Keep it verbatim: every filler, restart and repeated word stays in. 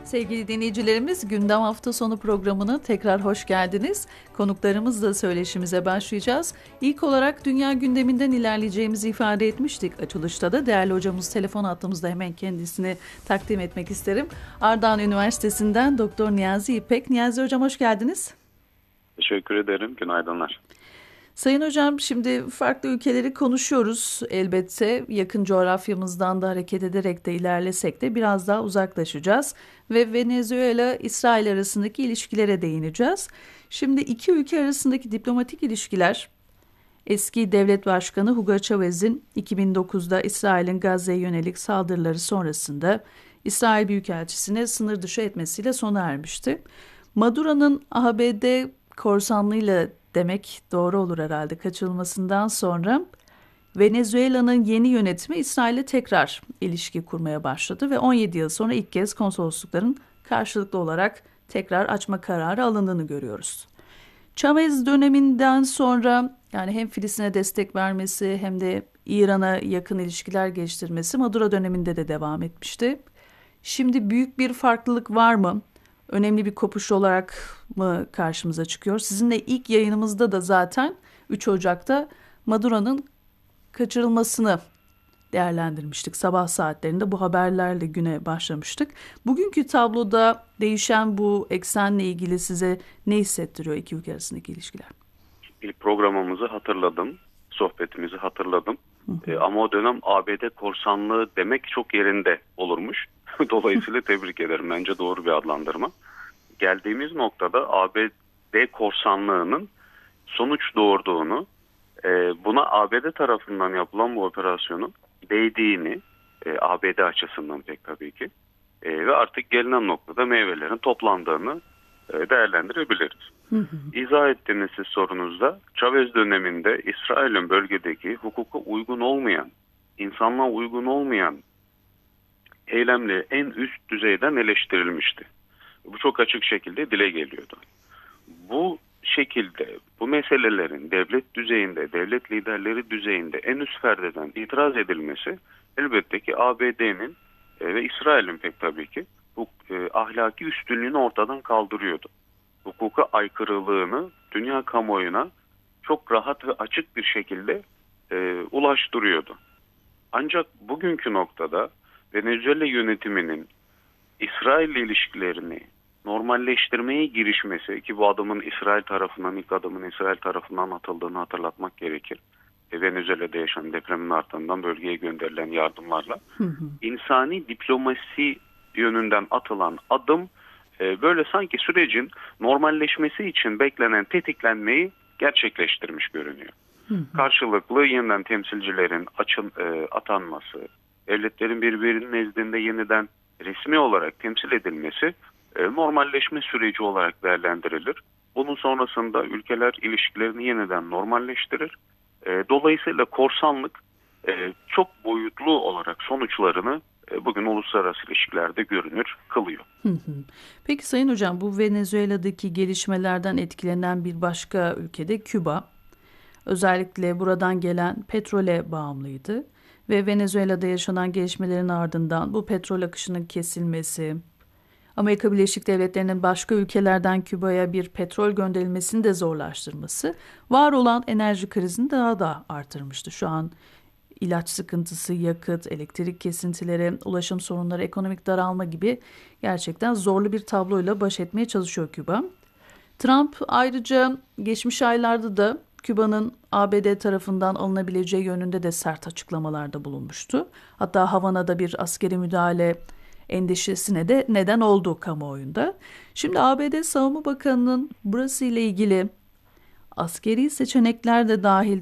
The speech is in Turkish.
Sevgili dinleyicilerimiz, Gündem Hafta Sonu programına tekrar hoş geldiniz. Konuklarımızla söyleşimize başlayacağız. İlk olarak dünya gündeminden ilerleyeceğimizi ifade etmiştik açılışta da. Değerli hocamız telefon hattımızda, hemen kendisini takdim etmek isterim. Ardahan Üniversitesi'nden Doktor Niyazi İpek. Niyazi Hocam, hoş geldiniz. Teşekkür ederim. Günaydınlar. Sayın Hocam, şimdi farklı ülkeleri konuşuyoruz elbette. Yakın coğrafyamızdan da hareket ederek de ilerlesek de biraz daha uzaklaşacağız. Ve Venezuela-İsrail arasındaki ilişkilere değineceğiz. Şimdi iki ülke arasındaki diplomatik ilişkiler, eski devlet başkanı Hugo Chávez'in iki bin dokuzda İsrail'in Gazze'ye yönelik saldırıları sonrasında İsrail Büyükelçisi'ni sınır dışı etmesiyle sona ermişti. Maduro'nun A B D korsanlığıyla demek doğru olur herhalde kaçırılmasından sonra Venezuela'nın yeni yönetimi İsrail'le tekrar ilişki kurmaya başladı ve on yedi yıl sonra ilk kez konsoloslukların karşılıklı olarak tekrar açma kararı alındığını görüyoruz. Chávez döneminden sonra, yani hem Filistin'e destek vermesi hem de İran'a yakın ilişkiler geliştirmesi Maduro döneminde de devam etmişti. Şimdi büyük bir farklılık var mı? Önemli bir kopuş olarak mı karşımıza çıkıyor? Sizinle ilk yayınımızda da zaten üç Ocak'ta Maduro'nun kaçırılmasını değerlendirmiştik. Sabah saatlerinde bu haberlerle güne başlamıştık. Bugünkü tabloda değişen bu eksenle ilgili size ne hissettiriyor iki ülke arasındaki ilişkiler? İlk programımızı hatırladım, sohbetimizi hatırladım. Hı hı. E, ama o dönem A B D korsanlığı demek çok yerinde olurmuş. Dolayısıyla tebrik ederim. Bence doğru bir adlandırma. Geldiğimiz noktada A B D korsanlığının sonuç doğurduğunu, e, buna A B D tarafından yapılan bu operasyonun değdiğini, e, A B D açısından pek tabii ki, e, ve artık gelinen noktada meyvelerin toplandığını e, değerlendirebiliriz. Hı hı. İzah ettiğiniz siz sorunuzda, Chávez döneminde İsrail'in bölgedeki hukuka uygun olmayan, insanlığa uygun olmayan eylemleri en üst düzeyden eleştirilmişti. Bu çok açık şekilde dile geliyordu. Bu şekilde bu meselelerin devlet düzeyinde, devlet liderleri düzeyinde en üst perdeden itiraz edilmesi elbette ki A B D'nin e, ve İsrail'in pek tabii ki bu e, ahlaki üstünlüğünü ortadan kaldırıyordu. Hukuka aykırılığını dünya kamuoyuna çok rahat ve açık bir şekilde e, ulaştırıyordu. Ancak bugünkü noktada Venezuela yönetiminin İsrail ile ilişkilerini normalleştirmeye girişmesi, ki bu adımın İsrail tarafından, ilk adımın İsrail tarafından atıldığını hatırlatmak gerekir. E, Venezuela'da yaşanan depremin ardından bölgeye gönderilen yardımlarla hı hı. insani diplomasi yönünden atılan adım e, böyle sanki sürecin normalleşmesi için beklenen tetiklenmeyi gerçekleştirmiş görünüyor. Hı hı. Karşılıklı yeniden temsilcilerin açın, e, atanması, devletlerin birbirinin nezdinde yeniden resmi olarak temsil edilmesi e, normalleşme süreci olarak değerlendirilir. Bunun sonrasında ülkeler ilişkilerini yeniden normalleştirir. E, dolayısıyla korsanlık e, çok boyutlu olarak sonuçlarını e, bugün uluslararası ilişkilerde görünür kılıyor. Hı hı. Peki Sayın Hocam, bu Venezuela'daki gelişmelerden etkilenen bir başka ülkede Küba. Özellikle buradan gelen petrole bağımlıydı. Ve Venezuela'da yaşanan gelişmelerin ardından bu petrol akışının kesilmesi, Amerika Birleşik Devletleri'nin başka ülkelerden Küba'ya bir petrol gönderilmesini de zorlaştırması, var olan enerji krizini daha da artırmıştı. Şu an ilaç sıkıntısı, yakıt, elektrik kesintileri, ulaşım sorunları, ekonomik daralma gibi gerçekten zorlu bir tabloyla baş etmeye çalışıyor Küba. Trump ayrıca geçmiş aylarda da Küba'nın A B D tarafından alınabileceği yönünde de sert açıklamalarda bulunmuştu. Hatta Havana'da bir askeri müdahale endişesine de neden oldu kamuoyunda. Şimdi A B D Savunma Bakanı'nın burası ile ilgili askeri seçenekler de dahil